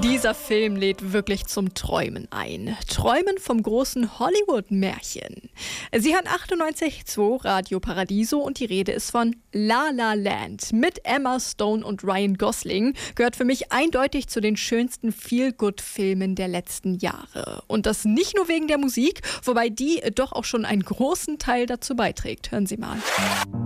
Dieser Film lädt wirklich zum Träumen ein. Träumen vom großen Hollywood-Märchen. Sie hören 98.2 Radio Paradiso und die Rede ist von La La Land. Mit Emma Stone und Ryan Gosling gehört für mich eindeutig zu den schönsten Feel-Good-Filmen der letzten Jahre. Und das nicht nur wegen der Musik, wobei die doch auch schon einen großen Teil dazu beiträgt. Hören Sie mal.